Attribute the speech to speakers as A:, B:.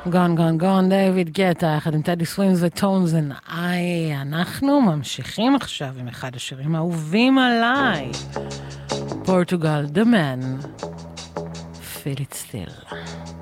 A: גון גון גון, דיוויד גטה, יחד עם טדי סווימס וטונס אנד איי. אנחנו ממשיכים עכשיו עם אחד השירים האהובים עליי, פורטוגל, The Man, Feel It Still.